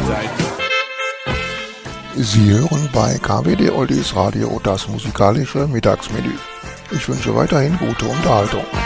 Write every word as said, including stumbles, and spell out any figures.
Sie hören bei K W D Oldies Radio das musikalische Mittagsmenü. Ich wünsche weiterhin gute Unterhaltung.